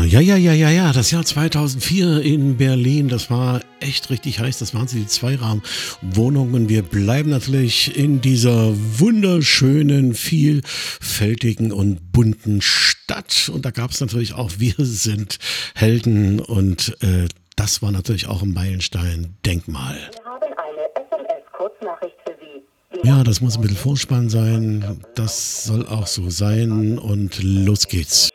Ja. Das Jahr 2004 in Berlin, das war echt richtig heiß. Das waren so die Zweiraumwohnungen. Wir bleiben natürlich in dieser wunderschönen, vielfältigen und bunten Stadt. Und da gab es natürlich auch Wir sind Helden. Und das war natürlich auch ein Meilenstein. Denkmal. Wir haben eine SMS-Kurznachricht für Sie. Ja, das muss ein bisschen Vorspann sein. Das soll auch so sein. Und los geht's.